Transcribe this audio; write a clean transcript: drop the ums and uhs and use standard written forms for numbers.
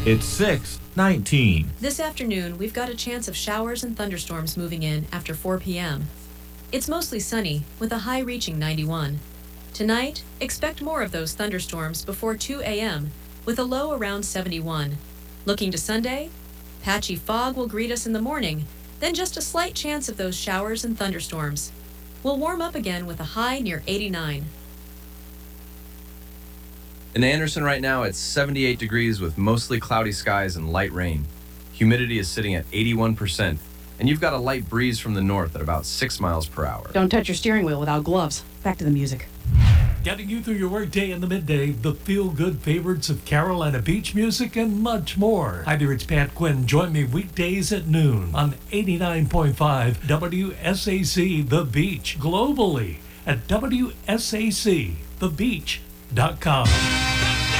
It's 6:19. This afternoon, we've got a chance of showers and thunderstorms moving in after 4 p.m. It's mostly sunny, with a high reaching 91. Tonight, expect more of those thunderstorms before 2 a.m., with a low around 71. Looking to Sunday, patchy fog will greet us in the morning, then just a slight chance of those showers and thunderstorms. We'll warm up again with a high near 89. In Anderson right now, it's 78 degrees with mostly cloudy skies and light rain. Humidity is sitting at 81%, and you've got a light breeze from the north at about 6 miles per hour. Don't touch your steering wheel without gloves. Back to the music. Getting you through your workday in the midday, the feel-good favorites of Carolina beach music, and much more. Hi there, it's Pat Quinn. Join me weekdays at noon on 89.5 WSAC The Beach, globally at WSACThebeach.com.